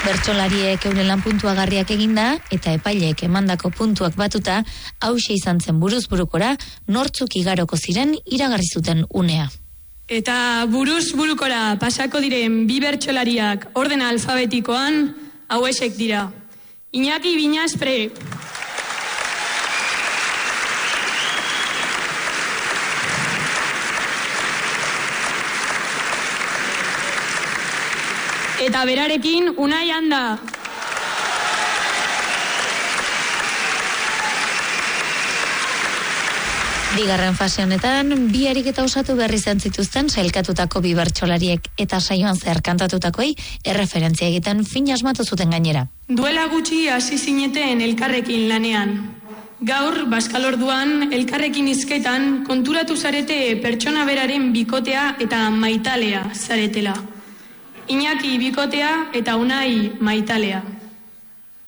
Bertsolariek euren lan puntuagarriak eginda eta epaileek emandako puntuak batuta, hauxe izan zen buruz burukora, nortzuk igaroko ziren iragarri zuten unea. Eta buruz burukora pasako diren bi bertsolariak ordena alfabetikoan hauexek dira. Iñaki Binaspre. Eta berarekin Unai Anda. Bigarren fase honetan, bi ariketa osatu berri izan zituzten sailkatutako bi bertsolariek eta saioan zehar kantatutakoei erreferentzia egiten fin asmatu zuten gainera. Duela gutxi hasi zineten elkarrekin lanean. Gaur, bazkalorduan, elkarrekin hizketan konturatu zarete pertsona beraren bikotea eta maitalea zaretela. Iñaki bikotea eta Unai maitalea.